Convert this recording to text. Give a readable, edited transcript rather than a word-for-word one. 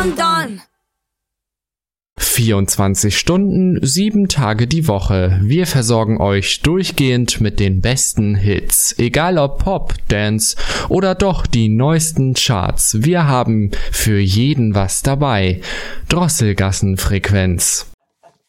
Done. 24 Stunden, 7 Tage die Woche. Wir versorgen euch durchgehend mit den besten Hits. Egal ob Pop, Dance oder doch die neuesten Charts. Wir haben für jeden was dabei. Drosselgassenfrequenz.